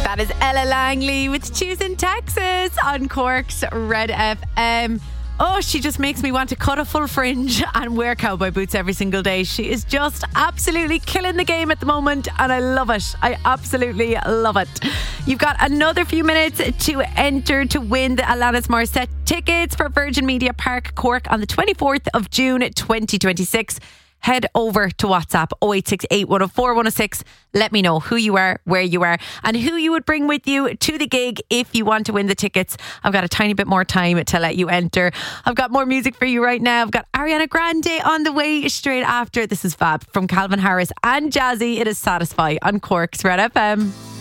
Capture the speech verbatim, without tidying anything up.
That is Ella Langley with Choosing Texas on Cork's Red F M. Oh, she just makes me want to cut a full fringe and wear cowboy boots every single day. She is just absolutely killing the game at the moment, and I love it. I absolutely love it. You've got another few minutes to enter to win the Alanis Morissette tickets for Virgin Media Park Cork on the twenty-fourth of June twenty twenty-six. Head over to WhatsApp oh eight six eight, one oh four, one oh six. Let me know who you are, where you are, and who you would bring with you to the gig if you want to win the tickets. I've got a tiny bit more time to let you enter. I've got more music for you right now. I've got Ariana Grande on the way straight after. This is Fab from Calvin Harris and Jazzy. It is Satisfy on Cork's Red F M.